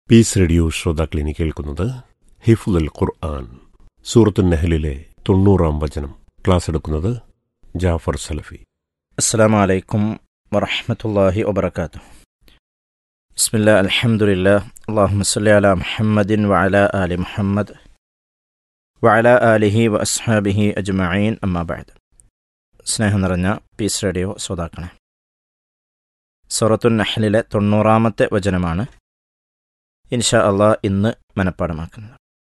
Piece radio ശ്രോതാക്കളിനി കേൾക്കുന്നത് ഹിഫ്ളുൽ ഖുർആൻ, സൂറത്തുൻ നഹ്ലിലെ 90-ാം വചനം. Class എടുക്കുന്നത് ജാഫർ സലഫി. അസ്സലാമു അലൈക്കും വറഹ്മത്തുള്ളാഹി വബറകാതുഹു. ബിസ്മില്ലാ അൽഹംദുലില്ലാഹ് അല്ലാഹുമ്മ സ്വല്ലി അലാ മുഹമ്മദിൻ വഅലാ ആലി മുഹമ്മദ് വഅലാ ആലിഹി വഅസ്ഹാബിഹി അജ്മഈൻ. അമ്മാ ബഅദ്. സ്നേഹം നിറഞ്ഞ പീസ് റേഡിയോ ശ്രോതാക്കളെ, സൂറത്തുൻ നഹ്ലിലെ 90-ാമത്തെ വചനമാണ് ഇൻഷാ അല്ലാഹ് ഇന്ന് മനഃപ്പാഠമാക്കുന്നത്.